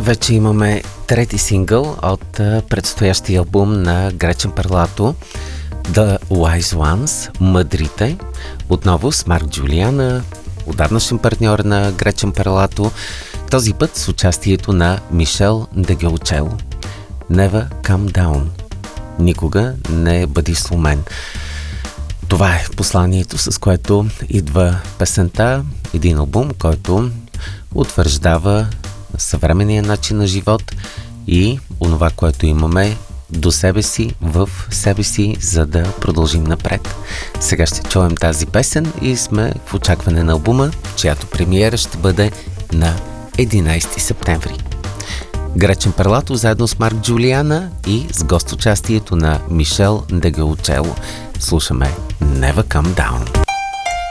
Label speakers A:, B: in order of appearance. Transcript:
A: вече имаме трети сингъл от предстоящия албум на Гречен Перлато, The Wise Ones, Мъдрите, отново с Марк Джулиана, отдавнашен партньор на Гречен Перлато, този път с участието на Мишел Дегелчело. Never Come Down. Никога не бъди сломен. Това е посланието, с което идва песента, един албум, който утвърждава съвременния начин на живот и онова, което имаме до себе си, в себе си, за да продължим напред. Сега ще чуем тази песен и сме в очакване на албума, чиято премиера ще бъде на 11 септември. Гречен Перлато заедно с Марк Джулиана и с гостучастието на Мишел Дегелчело. Слушаме Never Come Down.